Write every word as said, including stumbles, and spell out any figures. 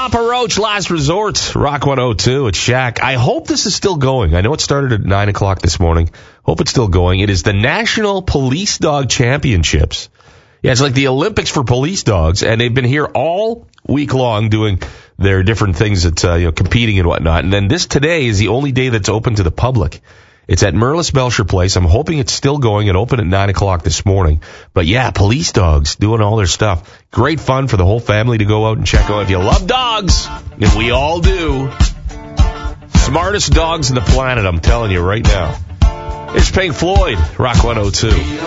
Papa Roach, Last Resort, Rock one oh two. It's Shaq. I hope this is still going. I know it started at nine o'clock this morning. Hope it's still going. It is the National Police Dog Championships. Yeah, it's like the Olympics for police dogs, and they've been here all week long doing their different things, that uh, you know, competing and whatnot. And then this today is the only day that's open to the public. It's at Merlis Belcher Place. I'm hoping it's still going and open at nine o'clock this morning. But yeah, police dogs doing all their stuff. Great fun for the whole family to go out and check out. If you love dogs, and we all do, smartest dogs on the planet, I'm telling you right now. It's Pink Floyd, Rock one oh two.